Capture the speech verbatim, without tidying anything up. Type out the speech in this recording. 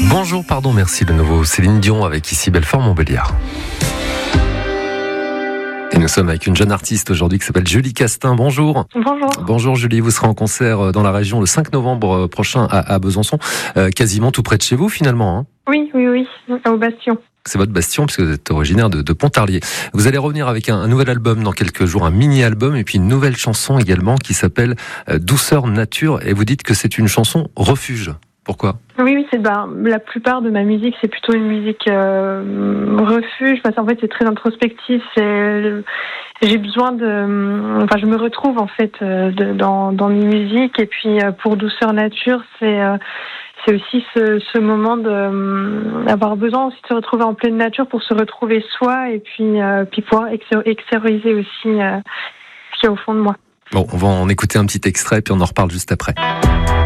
Bonjour, pardon, merci de nouveau. Céline Dion avec ici Belfort-Montbéliard. Et nous sommes avec une jeune artiste aujourd'hui qui s'appelle Julie Castin. Bonjour. Bonjour. Bonjour Julie, vous serez en concert dans la région le cinq novembre prochain à, à Besançon, euh, quasiment tout près de chez vous finalement. Hein. Oui, oui, oui, au Bastion. C'est votre Bastion puisque vous êtes originaire de, de Pontarlier. Vous allez revenir avec un, un nouvel album dans quelques jours, un mini-album et puis une nouvelle chanson également qui s'appelle euh, Douceur Nature. Et vous dites que c'est une chanson refuge. Pourquoi ? Oui, oui, c'est ben, la plupart de ma musique, c'est plutôt une musique euh, refuge, parce qu'en fait, c'est très introspectif. C'est, j'ai besoin de, enfin, je me retrouve en fait euh, de, dans, dans mes musiques. Et puis, euh, pour Douceur Nature, c'est, euh, c'est aussi ce, ce moment de, euh, avoir besoin aussi de se retrouver en pleine nature pour se retrouver soi et puis, euh, puis pouvoir extérioriser aussi euh, ce qui est au fond de moi. Bon, on va en écouter un petit extrait puis on en reparle juste après.